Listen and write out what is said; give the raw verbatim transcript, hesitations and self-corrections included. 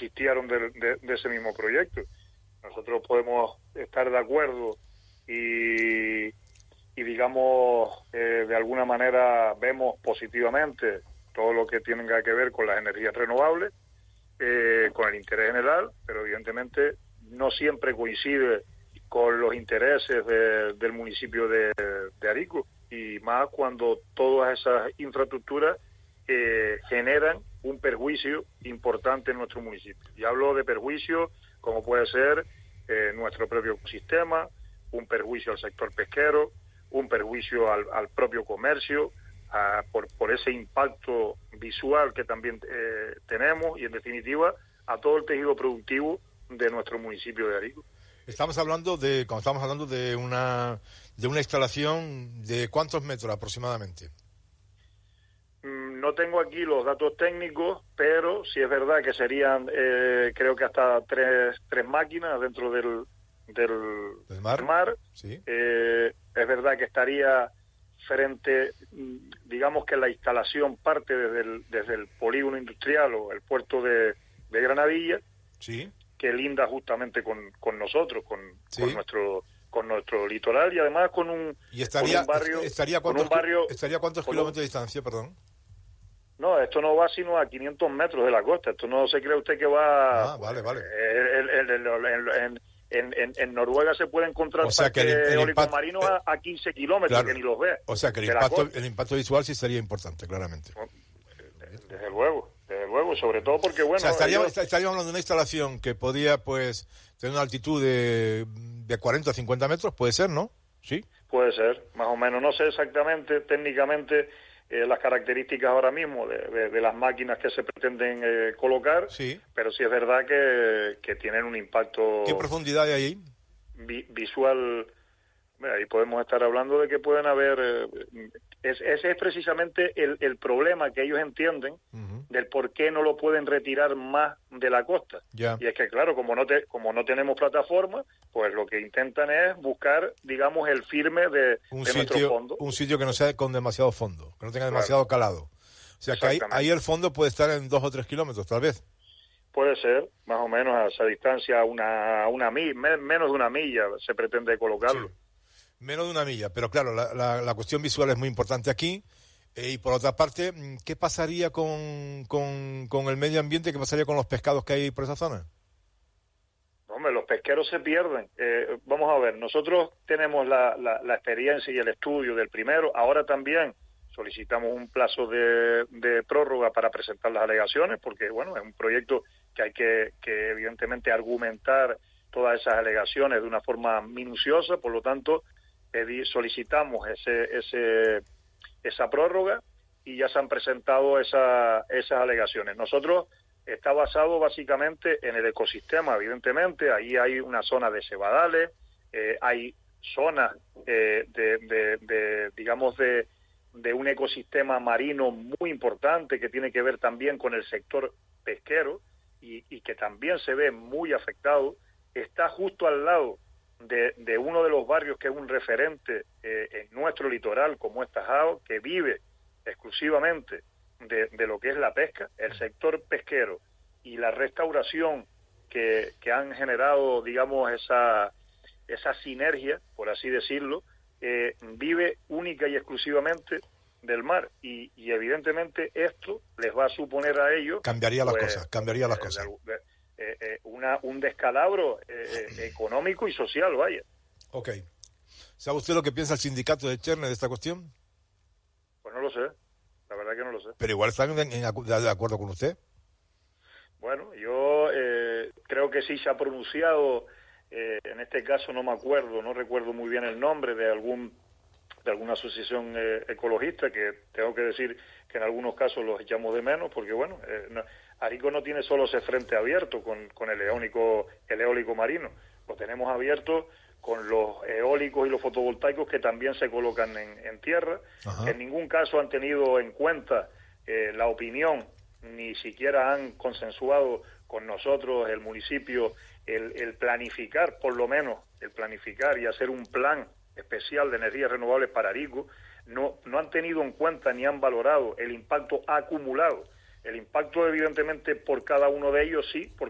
desistieron de, de, de ese mismo proyecto. Nosotros podemos estar de acuerdo y, y digamos, eh, de alguna manera vemos positivamente todo lo que tenga que ver con las energías renovables, eh, con el interés general, pero evidentemente no siempre coincide con los intereses de, del municipio de, de Arico, y más cuando todas esas infraestructuras eh, generan un perjuicio importante en nuestro municipio. Y hablo de perjuicio como puede ser eh, nuestro propio ecosistema, un perjuicio al sector pesquero, un perjuicio al, al propio comercio, a, por, por ese impacto visual que también eh, tenemos, y en definitiva a todo el tejido productivo de nuestro municipio de Arico. Estamos hablando de, cuando estamos hablando de una de una instalación de ¿cuántos metros aproximadamente? No tengo aquí los datos técnicos, pero sí es verdad que serían, eh, creo que hasta tres, tres máquinas dentro del, del, ¿Del mar? del mar. Sí. Eh, es verdad que estaría frente, digamos que la instalación parte desde el, desde el polígono industrial o el puerto de, de Granadilla, sí, que linda justamente con, con nosotros, con, sí, con nuestro con nuestro litoral, y además con un, ¿Y estaría, con un barrio... Estaría cuántos, con un barrio, estaría cuántos kilómetros un, de distancia, perdón? No, esto no va sino a quinientos metros de la costa. Esto no se cree usted que va... Ah, vale, vale. El, el, el, el, en, en, en Noruega se puede encontrar o sea que el, el eólicos impacto, marinos a, a quince kilómetros, claro, que ni los ve. O sea que el impacto, el impacto visual sí sería importante, claramente. Desde luego, desde luego, sobre todo porque, bueno... O sea, estaríamos, ellos... estaríamos hablando de una instalación que podía, pues, tener una altitud de, de cuarenta a cincuenta metros, puede ser, ¿no? Sí. Puede ser, más o menos. No sé exactamente, técnicamente, eh, las características ahora mismo de, de, de las máquinas que se pretenden eh, colocar, sí, pero sí es verdad que, que tienen un impacto... ¿Qué profundidad hay ahí? Vi, visual... Mira, ahí podemos estar hablando de que pueden haber... Eh, es, ese es precisamente el, el problema que ellos entienden, uh-huh, del por qué no lo pueden retirar más de la costa. Yeah. Y es que, claro, como no te, como no tenemos plataforma, pues lo que intentan es buscar, digamos, el firme de, un de sitio, nuestro fondo. Un sitio que no sea con demasiado fondo, que no tenga demasiado claro. calado. O sea, que ahí, ahí el fondo puede estar en dos o tres kilómetros, tal vez. Puede ser, más o menos a esa distancia, una, una milla, menos de una milla se pretende colocarlo. Sí. Menos de una milla, pero claro, la, la, la cuestión visual es muy importante aquí. Eh, y por otra parte, ¿qué pasaría con, con, con el medio ambiente? ¿Qué pasaría con los pescados que hay por esa zona? Hombre, los pesqueros se pierden. Eh, vamos a ver, nosotros tenemos la, la, la experiencia y el estudio del primero. Ahora también solicitamos un plazo de, de prórroga para presentar las alegaciones, porque, bueno, es un proyecto que hay que, que evidentemente argumentar todas esas alegaciones de una forma minuciosa. Por lo tanto, pedí, solicitamos ese, ese, esa prórroga y ya se han presentado esa, esas alegaciones. Nosotros está basado básicamente en el ecosistema, evidentemente. Ahí hay una zona de cebadales, eh, hay zonas eh, de, de, de, digamos, de, de un ecosistema marino muy importante que tiene que ver también con el sector pesquero y, y que también se ve muy afectado. Está justo al lado De, de uno de los barrios que es un referente eh, en nuestro litoral, como es Tajao, que vive exclusivamente de, de lo que es la pesca, el sector pesquero y la restauración que, que han generado, digamos, esa, esa sinergia, por así decirlo, eh, vive única y exclusivamente del mar, y, y evidentemente esto les va a suponer a ellos... Cambiaría pues, las cosas, cambiaría las eh, cosas. De, de, Eh, eh, una, un descalabro eh, eh, económico y social, vaya. Ok. ¿Sabe usted lo que piensa el sindicato de Cherne de esta cuestión? Pues no lo sé, la verdad que no lo sé. Pero igual están en, en, de acuerdo con usted. Bueno, yo eh, creo que sí se ha pronunciado, eh, en este caso no me acuerdo, no recuerdo muy bien el nombre de algún de alguna asociación eh, ecologista, que tengo que decir que en algunos casos los echamos de menos, porque bueno, eh, no, Arico no tiene solo ese frente abierto con, con el eólico, el eólico marino, lo tenemos abierto con los eólicos y los fotovoltaicos que también se colocan en, en tierra, que en ningún caso han tenido en cuenta eh, la opinión, ni siquiera han consensuado con nosotros, el municipio, el, el planificar, por lo menos, el planificar y hacer un plan especial de energías renovables para Arico. No, no han tenido en cuenta ni han valorado el impacto acumulado. El impacto, evidentemente, por cada uno de ellos sí, porque